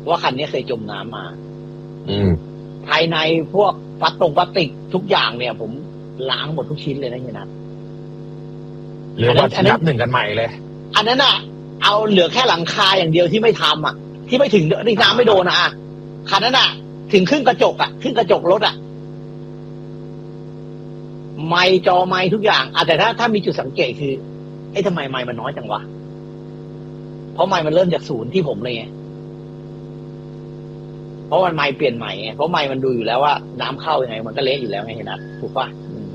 ว่าคันนี้เคยจมน้ำมาภายในพวกพลาสติกทุกอย่างเนี่ยผมล้างหมดทุกชิ้นเลยนะเฮียนัทหรือว่านับหนึ่งกันใหม่เลยอันนั้นอ่ะเอาเหลือแค่หลังคาอย่างเดียวที่ไม่ทำอ่ะที่ไม่ถึงน้ำไม่โดนอ่ะคันนั้นอ่ะถึงครึ่งกระจกรถอ่ะไมค์จอไมค์ทุกอย่างแต่ถ้ามีจุดสังเกตคือทำไมไมค์มันน้อยจังวะเพราะไมค์มันเริ่มจากศูนย์ที่ผมเลยไงเพราะมันไมค์เปลี่ยนใหม่ไงเพราะไมค์มันดูอยู่แล้วว่าน้ำเข้ายังไงมันก็เละอยู่แล้วไงเห็นนะถูกป่ะ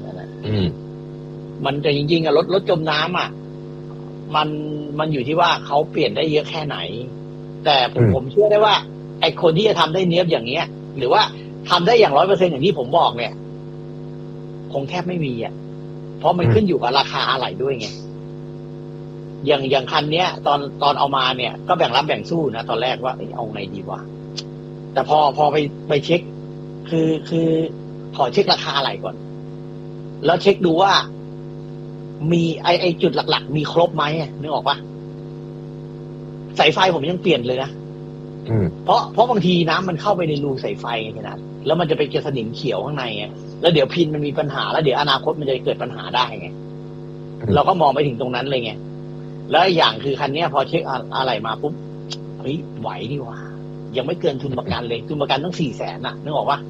มันจะจริงๆอะรถจมน้ำอะมันอยู่ที่ว่าเขาเปลี่ยนได้เยอะแค่ไหนแต่ผมเชื่อได้ว่าไอคนที่จะทำได้เนี้ยบอย่างเงี้ยหรือว่าทำได้อย่าง100%อย่างที่ผมบอกเนี่ยคงแทบไม่มีอ่ะเพราะมันขึ้นอยู่กับราคาอะไหล่ด้วยไงอย่างคันเนี้ยตอนเอามาเนี่ยก็แบ่งรับแบ่งสู้นะตอนแรกว่าเอาไงดีวะแต่พอไปเช็คคือขอเช็คราคาอะไหล่ก่อนแล้วเช็คดูว่ามีไอจุดหลักๆมีครบไหมนึกออกปะสายไฟผมยังเปลี่ยนเลยนะเพราะบางทีน้ำมันเข้าไปในรูสายไฟไงนะแล้วมันจะไปเจอสนิมเขียวข้างในไงแล้วเดี๋ยวพินมันมีปัญหาแล้วเดี๋ยวอนาคตมันจะเกิดปัญหาได้ไงเราก็มองไปถึงตรงนั้นเลยไงแล้วอย่างคือคันนี้พอเช็คอะไรมาปุ๊บเฮ้ยไหวดีว่ายังไม่เกินทุนประกันเลยทุนประกันต้อง400,000น่ะนึกออกปะ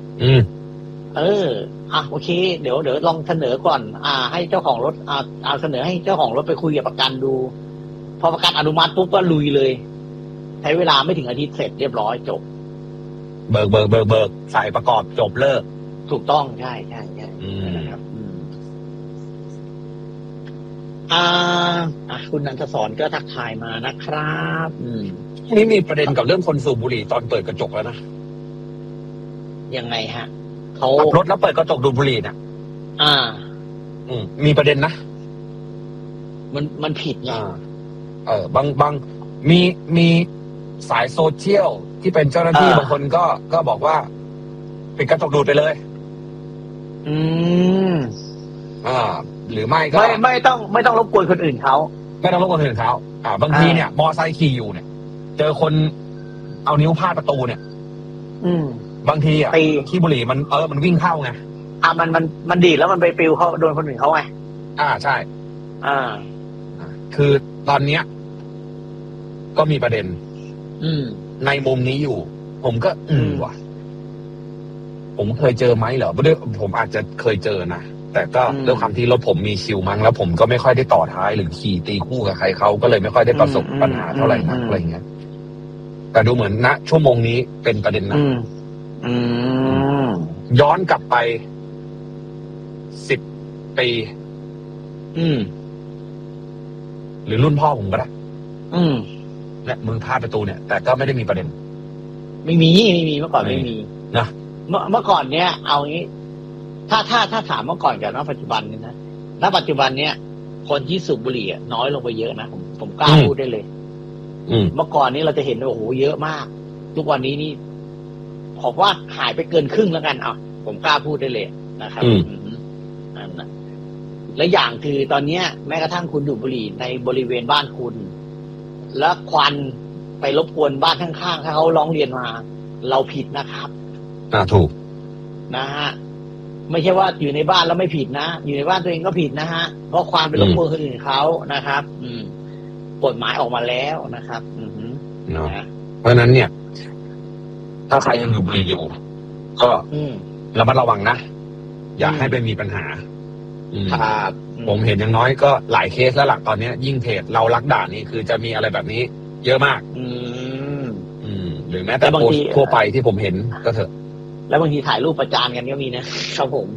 โอเคเดี๋ยวลองเสนอก่อนให้เจ้าของรถเสนอให้เจ้าของรถไปคุยกับประกันดูพอประกันอนุมัติปุ๊บก็ลุยเลยใช้เวลาไม่ถึงอาทิตย์เสร็จเรียบร้อยจบเบิกใส่ประกอบจบเลิกถูกต้องใช่นะครับคุณนันทศรก็ทักทายมานะครับนี่มีประเด็นกับเรื่องคนสูบบุหรี่ตอนเปิดกระจกแล้วนะยังไงฮะเขาขับรถแล้วเปิดกระจกดูดบุหรี่เนี่ยมีประเด็นนะมันผิดไงบางมีสายโซเชียลที่เป็นเจ้าหน้าที่บางคนก็บอกว่าปิดกระจกดูดไปเลยหรือไม่ก็ไม่ต้องรบกวนคนอื่นเขาไม่ต้องรบกวนคนอื่นเขาบางทีเนี่ยมอไซค์ขี่อยู่เนี่ยเจอคนเอานิ้วพาดประตูเนี่ยบางทีขี้บุหรี่มันวิ่งเข้าไงมันดีดแล้วมันไปปิวเขาโดนคนอื่นเขาไงใช่คือตอนเนี้ยก็มีประเด็นในมุมนี้อยู่ผมก็ว่ะผมเคยเจอไหมเหรอผมอาจจะเคยเจอนะแต่ก็ด้วยความที่รถผมมีคิวมั้งแล้วผมก็ไม่ค่อยได้ต่อท้ายหรือขี่ตีคู่กับใครเขาก็เลยไม่ค่อยได้ประสบปัญหาเท่าไหร่นักอะไรเงี้ยแต่ดูเหมือนณชั่วโมงนี้เป็นประเด็นนะย้อนกลับไป10 ปีหรือรุ่นพ่อผมก็ได้เนี่ยมือพาดประตูเนี่ยแต่ก็ไม่ได้มีประเด็นไม่มีเมื่อก่อนไม่มีนะเมื่อก่อนเนี้ยเอางี้ถ้าถามเมื่อก่อนกับณปัจจุบันนี่นะณปัจจุบันเนี้ยคนที่สูบบุหรี่น้อยลงไปเยอะนะผมกล้าพูดได้เลยเมื่อก่อนนี้เราจะเห็นโอ้โหเยอะมากทุกวันนี้นี่ผมว่าหายไปเกินครึ่งแล้วกันผมกล้าพูดได้เลยนะครับและอย่างคือตอนนี้แม้กระทั่งคุณดูดบุหรี่ในบริเวณบ้านคุณแล้วควันไปรบกวนบ้านข้างๆถ้าเขาร้องเรียนมาเราผิดนะครับถูกนะฮะไม่ใช่ว่าอยู่ในบ้านแล้วไม่ผิดนะอยู่ในบ้านตัวเองก็ผิดนะฮะเพราะควันไปรบกวนคนอื่นเขานะครับกฎหมายออกมาแล้วนะครับเพราะนั้นเนี่ยถ้าใครยังดูดบุหรี่อยู่ก็ระมัดระวังนะอย่าให้ไปมีปัญหาผมเห็นอย่างน้อยก็หลายเคสแล้วหลักตอนนี้ยิ่งเพจเรารักด่านี่คือจะมีอะไรแบบนี้เยอะมากหรือแม้แต่โพสต์ทั่วไปที่ผมเห็นก็เถอะแล้วบางทีถ่ายรูปประจานกันก็มีนะครับผม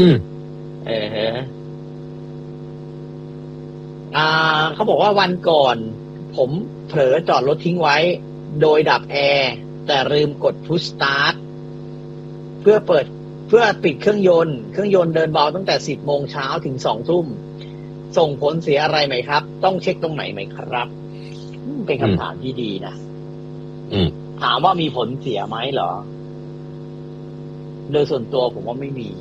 เขาบอกว่าวันก่อนผมเผลอจอดรถทิ้งไว้โดยดับแอร์แต่ลืมกดพุชสตาร์ทเพื่อปิดเครื่องยนต์เดินเบาตั้งแต่10 โมงเช้าถึง2 ทุ่มส่งผลเสียอะไรไหมครับต้องเช็คตรงไหนไหมครับเป็นคำถามที่ดีนะถามว่ามีผลเสียไหมเหรอโดยส่วนตัวผมว่าไม่มี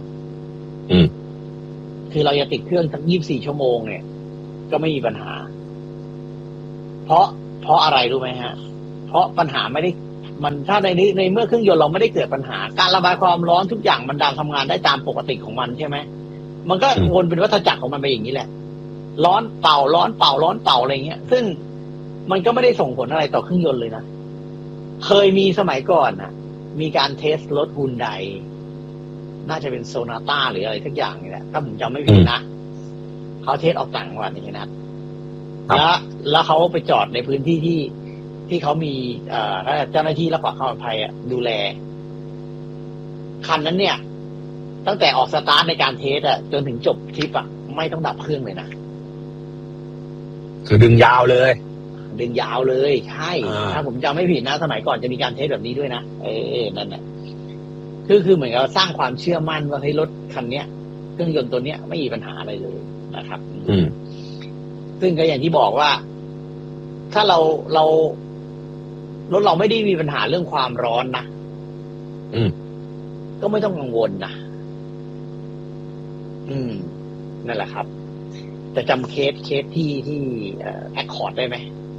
คือเราจะติดเครื่องทั้ง24 ชั่วโมงเนี่ยก็ไม่มีปัญหาเพราะอะไรรู้ไหมฮะเพราะปัญหาไม่มันถ้าในเมื่อเครื่องยนต์เราไม่ได้เกิดปัญหาการระบายความร้อนทุกอย่างมันทำงานได้ตามปกติของมันใช่ไหมมันก็วนเป็นวัฏจักรของมันไปอย่างนี้แหละร้อนเป่าร้อนเป่าร้อนเป่าอะไรเงี้ยซึ่งมันก็ไม่ได้ส่งผลอะไรต่อเครื่องยนต์เลยนะเคยมีสมัยก่อนน่ะมีการเทสรถฮุนไดน่าจะเป็นโซนาต้าหรืออะไรทักอย่างนี่แหละถ้าผมจำไม่ผิดนะเขาเทสออกต่างจังหวัดนี่นะแล้วเขาไปจอดในพื้นที่ที่เขามีเจ้าหน้าที่รักษาความปลอดภัยดูแลคันนั้นเนี่ยตั้งแต่ออกสตาร์ทในการเทสจนถึงจบทริปไม่ต้องดับเครื่องเลยนะคือดึงยาวเลยใช่ถ้าผมจำไม่ผิดนะสมัยก่อนจะมีการเทสแบบนี้ด้วยนะนั่นแหละคือเหมือนกับสร้างความเชื่อมั่นว่าให้รถคันเนี้ยเครื่องยนต์ตัวเนี้ยไม่มีปัญหาอะไรเลยนะครับซึ่งก็อย่างที่บอกว่าถ้าเรารถเราไม่ได้มีปัญหาเรื่องความร้อนนะก็ไม่ต้องกังวลนะนั่นแหละครับจะจำเคสที่แอคคอร์ดได้ไหม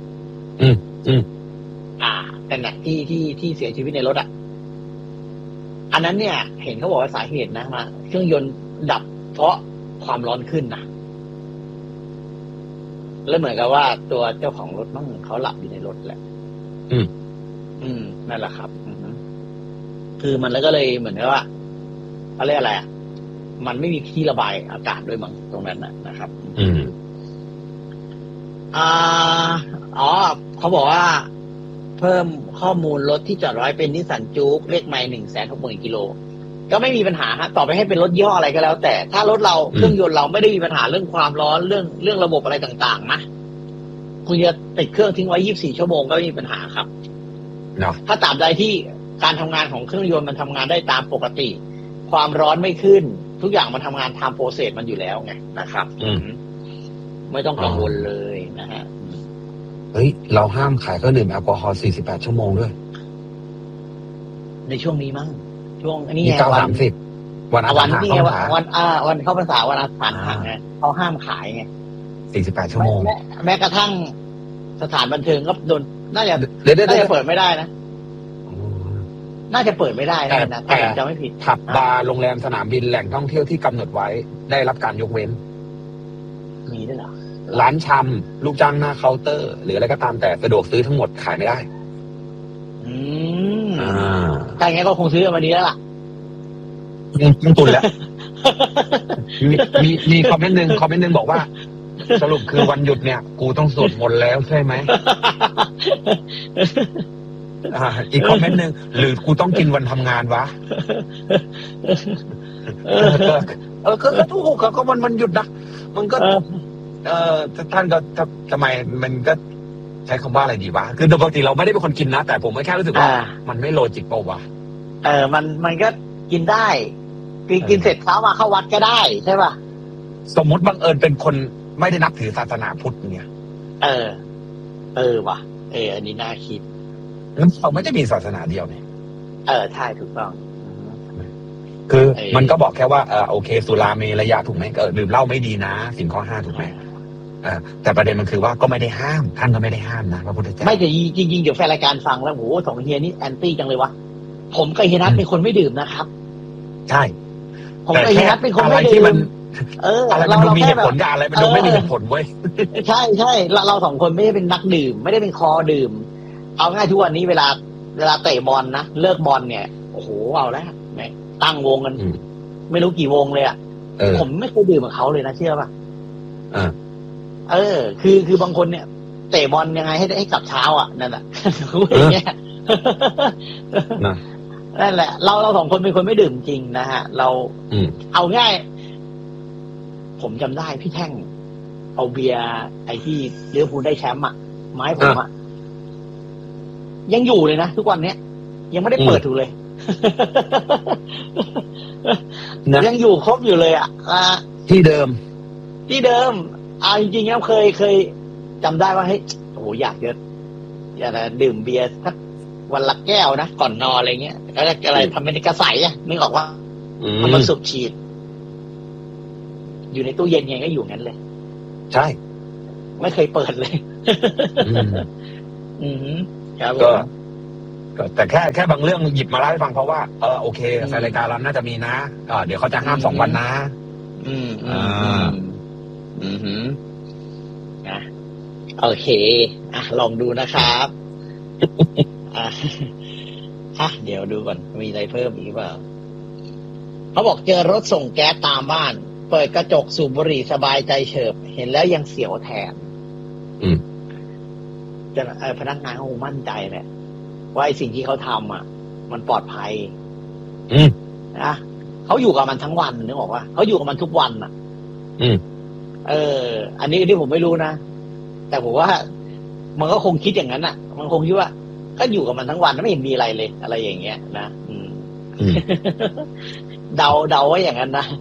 แต่เนี่ยที่เสียชีวิตในรถอันนั้นเนี่ยเห็นเขาบอกว่าสาเหตุนะมาเครื่องยนต์ดับเพราะความร้อนขึ้นนะแล้วเหมือนกับว่าตัวเจ้าของรถมั่งเขาหลับอยู่ในรถแหละนั่นแหละครับคือมันแล้วก็เลยเหมือนกับว่าเขาเรียกอะไรมันไม่มีที่ระบายอากาศด้วยมั้งตรงนั้นนะครับเขาบอกว่าเพิ่มข้อมูลรถที่จอดไว้เป็นนิสสันจู๊กเลขไมล์160,000 กิโลก็ไม่มีปัญหาฮะต่อไปให้เป็นรถยี่ห้ออะไรก็แล้วแต่ถ้ารถเราเครื่องยนต์เราไม่ได้มีปัญหาเรื่องความร้อนเรื่องระบบอะไรต่างๆนะคุณจะติดเครื่องทิ้งไว้24 ชั่วโมงก็ไม่มีปัญหาครับถ้าตราบใดที่การทำงานของเครื่องยนต์มันทำงานได้ตามปกติความร้อนไม่ขึ้นทุกอย่างมันทำงานตามโปรเซสมันอยู่แล้วไงนะครับไม่ต้องกังวลเลยนะฮะเฮ้ยเราห้ามขายเครื่องดื่มแอลกอฮอล์48 ชั่วโมงด้วยในช่วงนี้มั้งช่วงอันนี้วันอาทิตย์นี้วันเข้าพรรษาวันอาถรรพ์ไงเขาห้ามขายไง 48 ชั่วโมงแม้กระทั่งสถานบันเทิงก็โดนน่าจะเปิดไม่ได้นะน่าจะเปิดไม่ได้นะแต่จะไม่ผิดผับบาร์โรงแรมสนามบินแหล่งท่องเที่ยวที่กำหนดไว้ได้รับการยกเว้นมีด้วยเหรอร้านชำลูกจ้างหน้าเคาน์เตอร์หรืออะไรก็ตามแต่สะดวกซื้อทั้งหมดขายไม่ได้แต่งั้นก็คงซื้อมาดีแล้วล่ะต้องตุนแล้วมีคอมเมนต์หนึ่งบอกว่าสรุปคือวันหยุดเนี่ยกูต้องสวดมนต์แล้วใช่ไหมอีกคอมเมนต์หนึ่งหรือกูต้องกินวันทำงานวะก็ถูกก็มันหยุดนะมันก็ท่านก็ทำไมมันก็ใช้คำว่าอะไรดีวะคือปกติเราไม่ได้เป็นคนกินนะแต่ผมแค่รู้สึกว่ามันไม่โลจิกเปล่าวะมันก็กินได้กินเสร็จเช้ามาเข้าวัดก็ได้ใช่ป่ะสมมติบังเอิญเป็นคนไม่ได้นับถือศาสนาพุทธเนี่ยว่ะอันนี้น่าคิดเราไม่ได้มีศาสนาเดียวเนี่ยใช่ถูกต้องคือมันก็บอกแค่ว่าโอเคสุราเมรยะถูกไหมก็ดื่มเหล้าไม่ดีนะศีลข้อ 5ถูกไหมแต่ประเด็นมันคือว่าก็ไม่ได้ห้ามท่านก็ไม่ได้ห้ามนะพระพุทธเจ้าไม่แต่จริงๆเดี๋ยวแฟนรายการฟังแล้วโหสองเฮียนี่แอนตี้จังเลยวะผมกับเฮียนัทเป็นคนไม่ดื่มนะครับใช่ผมกับเฮียนัทเป็นคนไม่ดื่มอะไรมันดูมีเหตุผลอะไรมันดูไม่มีเหตุผลเว้ยใช่เราสองคนไม่ได้เป็นนักดื่มไม่ได้เป็นคอดื่มเอาง่ายทุกวันนี้เวลาเตะบอลนะเลิกบอลเนี่ยโอ้โหเอาแล้วตั้งวงกันไม่รู้กี่วงเลยผมไม่เคยดื่มกับเขาเลยนะเชื่อป่ะคือบางคนเนี่ยเตะบอลยังไงให้กลับเช้านั่นแหละอย่างเงี้ยนั่นแหละเราสองคนเป็นคนไม่ดื่มจริงนะฮะเราเอาง่ายผมจำได้พี่แท่งเอาเบียร์ไอ้ที่ลิเวอร์พูลได้แชมป์ไม้ผมยังอยู่เลยนะทุกวันเนี้ยยังไม่ได้เปิดถูกเลยยังอยู่ครบอยู่เลยที่เดิมจริงๆแล้วเคยจำได้ว่าเฮ้ยโอ้โหอยากจะดื่มเบียร์สักวันละแก้วนะก่อนนอนอะไรเงี้ยอะไรทำเป็นกระใสนึกออกว่ามันสูบฉีดอยู่ในตู้เย็นไงก็อยู่งั้นเลยใช่ไม่เคยเปิดเลยครับแต่แค่บางเรื่องหยิบมาเล่าให้ฟังเพราะว่าโอเคแฟนรายการเราน่าจะมีนะเดี๋ยวเขาจะห้าม2 วันนะนะโอเคลองดูนะครับเดี๋ยวดูก่อนมีอะไรเพิ่มอีกเปล่าเขาบอกเจอรถส่งแก๊สตามบ้านเปิดกระจกสูบบุหรี่สบายใจเฉิบเห็นแล้วยังเสียวแทนจะพนักงานเขาคงมั่นใจแหละว่าไอ้สิ่งที่เขาทำมันปลอดภัยนะเขาอยู่กับมันทั้งวันนึกออกว่าเขาอยู่กับมันทุกวันอันนี้ที่ผมไม่รู้นะแต่ผมว่ามันก็คงคิดอย่างนั้นมันคงคิดว่าก็อยู่กับมันทั้งวันไม่เห็นมีอะไรเลยอะไรอย่างเงี้ยนะเดาไว้อย่างนั้นนะ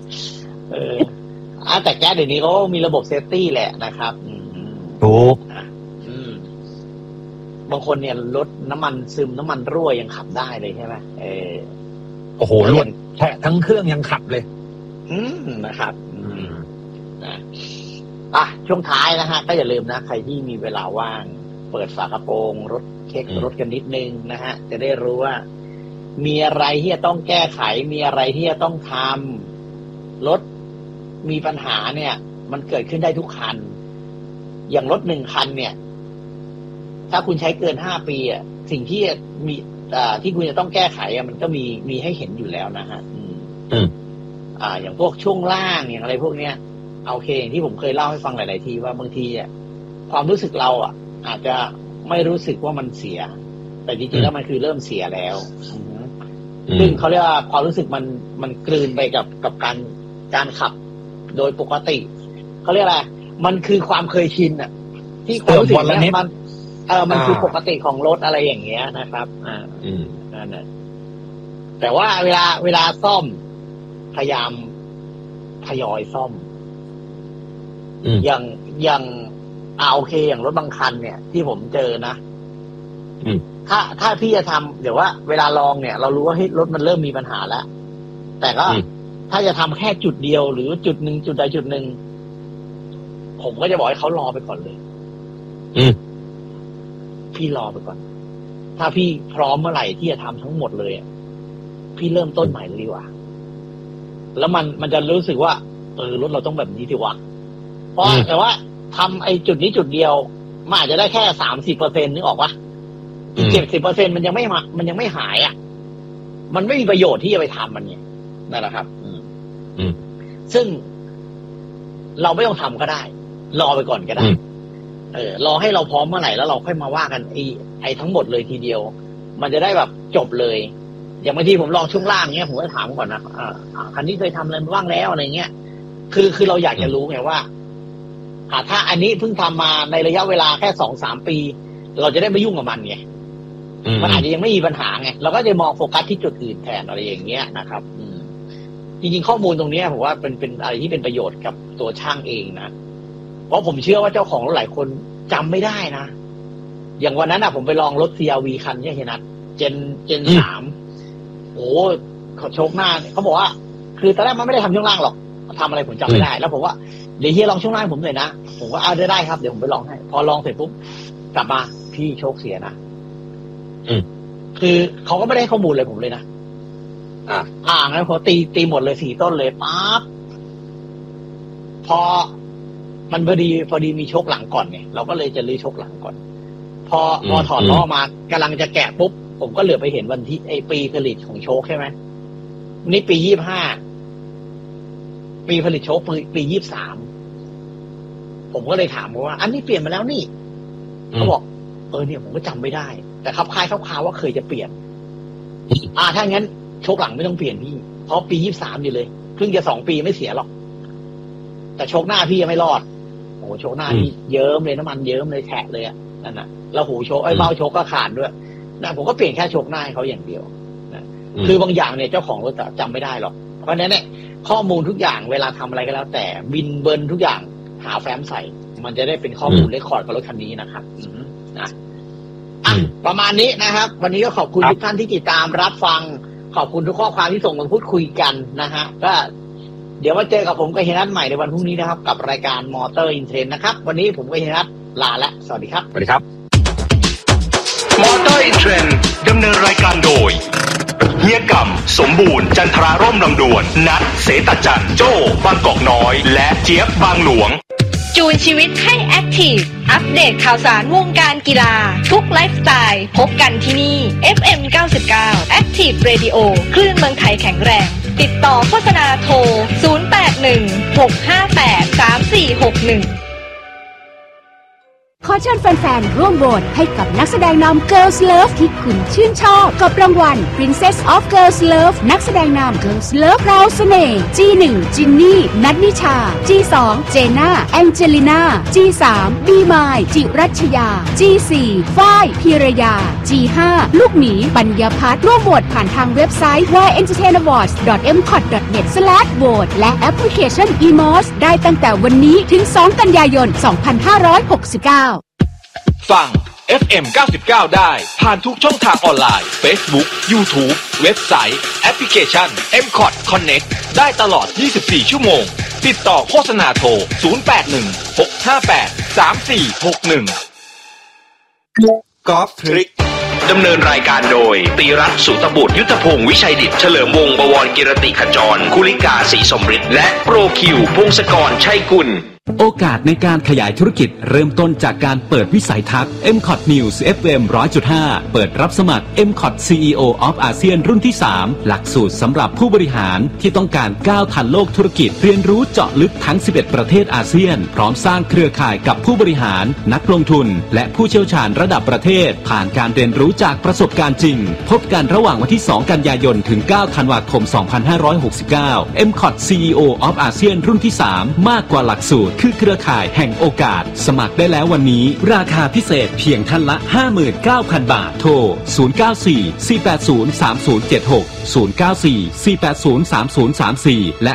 แต่แก๊สเดี๋ยวนี้เขามีระบบเซฟตี้แหละนะครับถูกบางคนเนี่ยรถน้ำมันซึมน้ำมันรั่วยังขับได้เลยใช่ไหมโอ้โหรถแค่ทั้งเครื่องยังขับเลยนะครับช่วงท้ายนะฮะก็อย่าลืมนะใครที่มีเวลาว่างเปิดฝากระโปรงรถเช็ครถกันนิดนึงนะฮะจะได้รู้ว่ามีอะไรที่จะต้องแก้ไขมีอะไรที่จะต้องทำรถมีปัญหาเนี่ยมันเกิดขึ้นได้ทุกคันอย่างรถ1 คันเนี่ยถ้าคุณใช้เกิน5 ปีสิ่งที่มีที่คุณจะต้องแก้ไขมันก็มีให้เห็นอยู่แล้วนะฮะอย่างพวกช่วงล่างอย่างอะไรพวกเนี้ยโอเคอย่างที่ผมเคยเล่าให้ฟังหลายๆทีว่าบางทีความรู้สึกเราอาจจะไม่รู้สึกว่ามันเสียแต่จริงๆแล้วมันคือเริ่มเสียแล้วซึ่งเขาเรียกว่าความรู้สึกมันกลืนไปกับการขับโดยปกติเขาเรียกอะไรมันคือความเคยชินที่ความรู้สึกนี้มันคือปกติของรถอะไรอย่างเงี้ยนะครับนั่นแหละแต่ว่าเวลาซ่อมพยายามทยอยซ่อมอย่างโอเคอย่างรถบางคันเนี่ยที่ผมเจอนะถ้าพี่จะทำเดี๋ยวว่าเวลาลองเนี่ยเรารู้ว่าเฮ้ยรถมันเริ่มมีปัญหาแล้วแต่ก็ถ้าจะทำแค่จุดเดียวหรือจุดหนึ่งจุดใดจุดหนึ่งผมก็จะบอกให้เขารอไปก่อนเลยพี่รอไปก่อนถ้าพี่พร้อมเมื่อไหร่ที่จะทำทั้งหมดเลยพี่เริ่มต้นใหม่เลยดีกว่าแล้วมันจะรู้สึกว่ารถเราต้องแบบนี้ดีกว่าเพราะแต่ว่าทำไอ้จุดนี้จุดเดียวมันอาจจะได้แค่30%นึกออกปะอีก70%มันยังไม่หายมันไม่มีประโยชน์ที่จะไปทำมันเนี่ยนั่นแหละครับซึ่งเราไม่ต้องทำก็ได้รอไปก่อนก็ได้รอให้เราพร้อมเมื่อไหร่แล้วเราค่อยมาว่ากันไอ้ทั้งหมดเลยทีเดียวมันจะได้แบบจบเลยอย่างบางทีผมลองช่วงล่างเงี้ยผมก็ถามก่อนนะคันนี้เคยทำอะไรบ้างแล้วอะไรเงี้ยคือเราอยากจะรู้ไงว่าถ้าอันนี้เพิ่งทำมาในระยะเวลาแค่ 2-3 ปีเราจะได้ไม่ยุ่งกับมันไงมันอาจจะยังไม่มีปัญหาไงเราก็จะมองโฟกัสที่จุดอื่นแทนอะไรอย่างเงี้ยนะครับจริงๆข้อมูลตรงนี้ผมว่าเป็นอะไรที่เป็นประโยชน์กับตัวช่างเองนะเพราะผมเชื่อว่าเจ้าของรถหลายคนจำไม่ได้นะอย่างวันนั้นผมไปลองรถ CRV คันนี้เฮียนัทเจน3โอ้โชคหน้าเขาบอกว่าคือตอนแรกมันไม่ได้ทำช่วงล่างหรอกทำอะไรผมจำไม่ได้แล้วผมว่าเดี๋ยวเฮียลองช่วงล่างผมหน่อยนะผมก็ได้ครับเดี๋ยวผมไปลองให้พอลองเสร็จปุ๊บกลับมาพี่โชคเสียนะคือเขาก็ไม่ได้ข้อมูลเลยผมเลยนะงั้นพอตีหมดเลย4 ต้นเลยปั๊บพอมันพอดีมีโชคหลังก่อนไงเราก็เลยจะรื้อโชคหลังก่อนพอถอดล้อมากำลังจะแกะปุ๊บผมก็เหลือไปเห็นวันที่ปีผลิตของโชคใช่ไหมนี่ปี25ปีผลิตโชคปี23ผมก็เลยถามว่าอันนี้เปลี่ยนมาแล้วนี่เขาบอกเนี่ยผมก็จำไม่ได้แต่ครับคล้ายคร่าวๆว่าเคยจะเปลี่ยนถ้างั้นโชคหลังไม่ต้องเปลี่ยนพี่เพราะปี23อยู่เลยเพิ่งจะ2 ปีไม่เสียหรอกแต่โชคหน้าพี่ยังไม่รอดโอ้โชคหน้านี่เยิ้มเลยน้ำมันเยิ้มเลยแฉะเลยนั่นน่ะแล้วหูโชคเบ้าโชคก็ขาดด้วยนะผมก็เปลี่ยนแค่โชคหน้าให้เขาอย่างเดียวนะคือบางอย่างเนี่ยเจ้าของรถจำไม่ได้หรอกเพราะฉะนั้นเนี่ยข้อมูลทุกอย่างเวลาทำอะไรก็แล้วแต่บินเบิร์นทุกอย่างหาแฟ้มใส่มันจะได้เป็นข้อมูลเรคคอร์ดกับรถคันนี้นะครับนะประมาณนี้นะครับวันนี้ก็ขอบคุณทุกท่านที่ติดตามรับฟังขอบคุณทุกข้อความที่ส่งมาพูดคุยกันนะฮะก็เดี๋ยวมาเจอกับผมกับเฮียนัทใหม่ในวันพรุ่งนี้นะครับกับรายการมอเตอร์อินเทรนด์นะครับวันนี้ผมกับเฮียนัทลาและสวัสดีครับสวัสดีครับ After in Trend ดำเนินรายการโดยเฮียกำสมบูรณ์จันทราร่มลำดวนนัทเสตจันทร์โจ้บางกอกน้อยและเจี๊ยบบางหลวงจูนชีวิตให้แอคทีฟอัปเดตข่าวสารวงการกีฬาทุกไลฟ์สไตล์พบกันที่นี่ FM 99 Active Radio คลื่นเมืองไทยแข็งแรงติดต่อโฆษณาโทร0816583461 ขอเชิญแฟนๆร่วมโหวตให้กับนักแสดงนำ Girls Love ที่คุณชื่นชอบกับรางวัล Princess of Girls Love นักแสดงนำ Girls Love ราวเสน่ห์ G1 จินนี่นัทนิชา G2 เจน่าแองเจลิน่า G3 บีมายจิรัชยา G4 ฝ้ายพีรยา G5 ลูกหมีปัญญาพัฒน์ร่วมโหวตผ่านทางเว็บไซต์ www.entertainawards.mcot.net และแอปพลิเคชัน eMOS ได้ตั้งแต่วันนี้ถึง2กันยายน 2569 ฟัง FM 99 ได้ผ่านทุกช่องทางออนไลน์ Facebook YouTube เว็บไซต์แอปพลิเคชัน MCOT Connect ได้ตลอด24ชั่วโมงติดต่อโฆษณาโทร0816583461 กอล์ฟทริกดำเนินรายการโดยตีรัตน์สุตบุตรยุทธพงศ์วิชัยดิษฐ์เฉลิมวงศ์บวรกิรติขจรคุลิกาศรีสมฤทธิ์และโปรคิวพงศกรชัยกุลโอกาสในการขยายธุรกิจเริ่มต้นจากการเปิดวิสัยทัศน์ MCOT News FM 100.5 เปิดรับสมัคร MCOT CEO of ASEAN รุ่นที่ 3 หลักสูตรสำหรับผู้บริหารที่ต้องการก้าวทันโลกธุรกิจเรียนรู้เจาะลึกทั้ง 11 ประเทศอาเซียนพร้อมสร้างเครือข่ายกับผู้บริหารนักลงทุนและผู้เชี่ยวชาญระดับประเทศผ่านการเรียนรู้จากประสบการณ์จริงพบกันระหว่างวันที่ 2 กันยายนถึง 9 ธันวาคม 2569 MCOT CEO of ASEAN รุ่นที่ 3 มากกว่าหลักสูตรคือเครือข่ายแห่งโอกาสสมัครได้แล้ววันนี้ราคาพิเศษเพียงท่านละ 59,000 บาทโทร0944803076 0944803034และ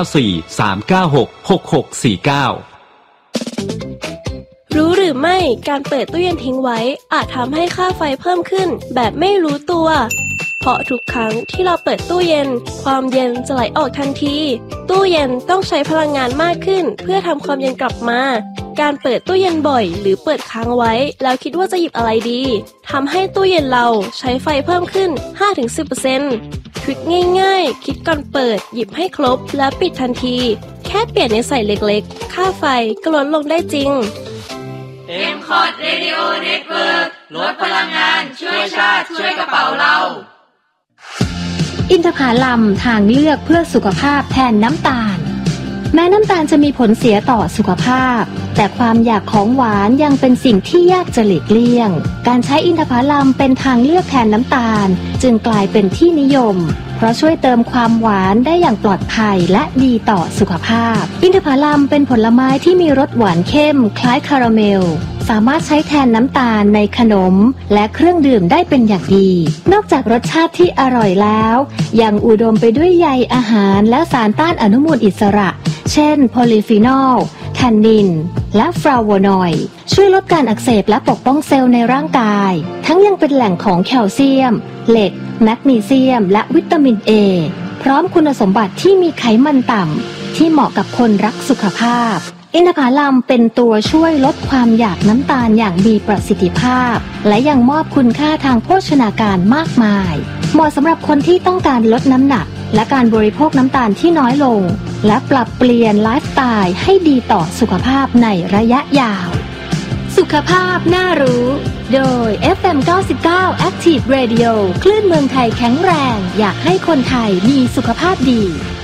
0943966649 รู้หรือไม่การเปิดตู้เย็นทิ้งไว้อาจทำให้ค่าไฟเพิ่มขึ้นแบบไม่รู้ตัวเพราะทุกครั้งที่เราเปิดตู้เย็นความเย็นจะไหลออกทันทีตู้เย็นต้องใช้พลังงานมากขึ้นเพื่อทำความเย็นกลับมาการเปิดตู้เย็นบ่อยหรือเปิดค้างไว้แล้วคิดว่าจะหยิบอะไรดีทำให้ตู้เย็นเราใช้ไฟเพิ่มขึ้น 5-10% ทริคง่ายๆคิดก่อนเปิดหยิบให้ครบแล้วปิดทันทีแค่เปลี่ยนนิสัยเล็กๆค่าไฟก็ลดลงได้จริง MCOT Radio Network ลดพลังงานช่วยชาติช่วยกระเป๋าเราอินทผลัมทางเลือกเพื่อสุขภาพแทนน้ำตาลแม้น้ำตาลจะมีผลเสียต่อสุขภาพแต่ความอยากของหวานยังเป็นสิ่งที่ยากจะหลีกเลี่ยงการใช้อินทผลัมเป็นทางเลือกแทนน้ำตาลจึงกลายเป็นที่นิยมเพราะช่วยเติมความหวานได้อย่างปลอดภัยและดีต่อสุขภาพอินทผลัมเป็นผลไม้ที่มีรสหวานเข้มคล้ายคาราเมลสามารถใช้แทนน้ำตาลในขนมและเครื่องดื่มได้เป็นอย่างดีนอกจากรสชาติที่อร่อยแล้วยังอุดมไปด้วยใยอาหารและสารต้านอนุมูลอิสระเช่นโพลีฟีนอลแทนนินและฟลาโวนอยด์ช่วยลดการอักเสบและปกป้องเซลล์ในร่างกายทั้งยังเป็นแหล่งของแคลเซียมเหล็กแมกนีเซียมและวิตามินเอพร้อมคุณสมบัติที่มีไขมันต่ำที่เหมาะกับคนรักสุขภาพอินทผลัมเป็นตัวช่วยลดความอยากน้ำตาลอย่างมีประสิทธิภาพและยังมอบคุณค่าทางโภชนาการมากมายเหมาะสำหรับคนที่ต้องการลดน้ำหนักและการบริโภคน้ำตาลที่น้อยลงและปรับเปลี่ยนไลฟ์สไตล์ให้ดีต่อสุขภาพในระยะยาวสุขภาพน่ารู้โดย FM 99 Active Radio คลื่นเมืองไทยแข็งแรงอยากให้คนไทยมีสุขภาพดี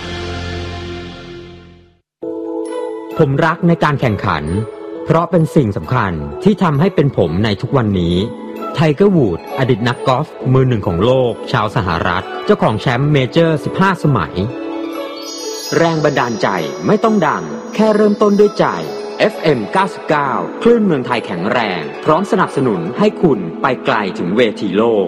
ผมรักในการแข่งขันเพราะเป็นสิ่งสำคัญที่ทำให้เป็นผมในทุกวันนี้ไทเกอร์วูดอดีตนักกอล์ฟมือหนึ่งของโลกชาวสหรัฐเจ้าของแชมป์เมเจอร์15สมัยแรงบันดาลใจไม่ต้องดังแค่เริ่มต้นด้วยใจ FM 99 คลื่นเมืองไทยแข็งแรงพร้อมสนับสนุนให้คุณไปไกลถึงเวทีโลก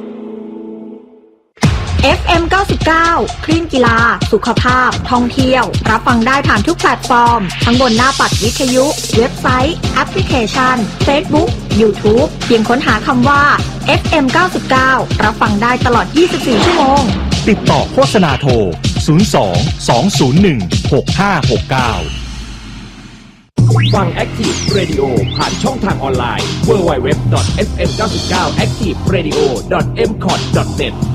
FM 99 คลื่นกีฬาสุขภาพท่องเที่ยวรับฟังได้ผ่านทุกแพลตฟอร์มทั้งบนหน้าปัดวิทยุเว็บไซต์แอปพลิเคชัน Facebook YouTube เพียงค้นหาคำว่า FM 99 รับฟังได้ตลอด24ชั่วโมงติดต่อโฆษณาโทร02 201 6569 ฟัง Active Radio ผ่านช่องทางออนไลน์ www.fm99activeradio.mcot.net